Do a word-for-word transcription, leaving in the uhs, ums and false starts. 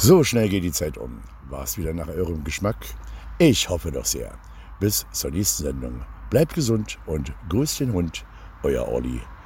So schnell geht die Zeit um. War es wieder nach eurem Geschmack? Ich hoffe doch sehr. Bis zur nächsten Sendung. Bleibt gesund und grüßt den Hund. Euer Olli.